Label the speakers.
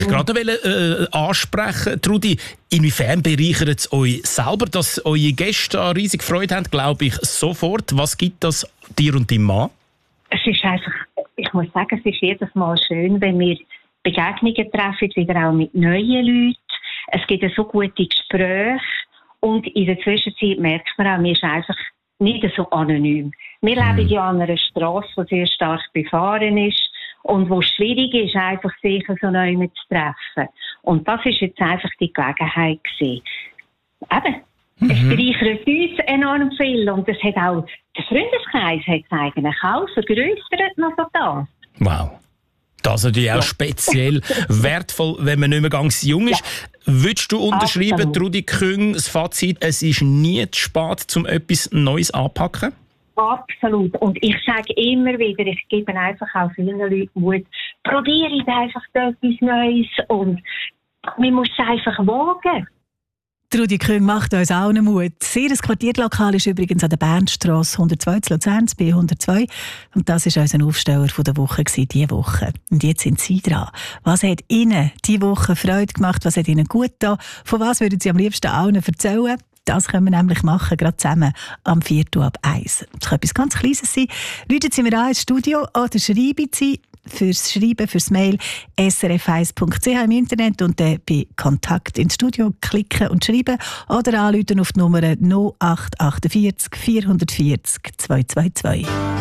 Speaker 1: Ich gerade ansprechen, Trudi, inwiefern bereichert es euch selber, dass eure Gäste da riesig Freude haben, glaube ich, sofort. Was gibt das dir und deinem Mann?
Speaker 2: Es ist einfach, ich muss sagen, es ist jedes Mal schön, wenn wir Begegnungen treffen, wieder auch mit neuen Leuten. Es gibt so gute Gespräche und in der Zwischenzeit merkt man auch, wir sind einfach nicht so anonym. Wir leben ja an einer Strasse, die sehr stark befahren ist. Und wo es schwierig ist, einfach sich so neu zu treffen. Und das ist jetzt einfach die Gelegenheit gewesen. Eben, es bereichert uns enorm viel. Und es hat auch, der Freundeskreis hat es eigentlich auch vergrössert noch so das.
Speaker 1: Wow. Das ist natürlich auch speziell wertvoll, wenn man nicht mehr ganz jung ist. Würdest du unterschreiben, absolut. Trudi Küng, das Fazit, es ist nie zu spät, um etwas Neues anzupacken?
Speaker 2: Absolut. Und ich sage immer wieder, ich gebe einfach auch vielen Leuten Mut, probiere einfach etwas Neues und man muss es einfach wagen.
Speaker 3: Trudi Küng macht uns auch einen Mut. Sehr ein Quartierlokal ist übrigens an der Bernstrasse 102 zu Luzern, B102. Und das war unser Aufsteller der Woche diese Woche. Und jetzt sind Sie dran. Was hat Ihnen diese Woche Freude gemacht? Was hat Ihnen gut getan? Von was würden Sie am liebsten allen erzählen? Das können wir nämlich machen, gerade zusammen am 4:01. Das kann etwas ganz Kleines sein. Rufen Sie mir an ins Studio oder schreiben Sie fürs Schreiben, fürs Mail srf1.ch im Internet und dann bei Kontakt ins Studio klicken und schreiben oder anrufen auf die Nummer 0848 440 222.